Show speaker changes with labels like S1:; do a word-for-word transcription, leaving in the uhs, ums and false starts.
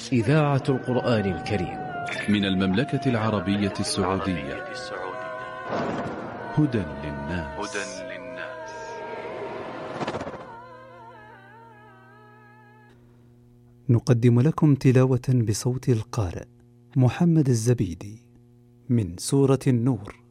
S1: إذاعة القرآن الكريم
S2: من المملكة العربية السعودية. هدى للناس.
S3: نقدم لكم تلاوة بصوت القارئ محمد الزبيدي من سورة النور،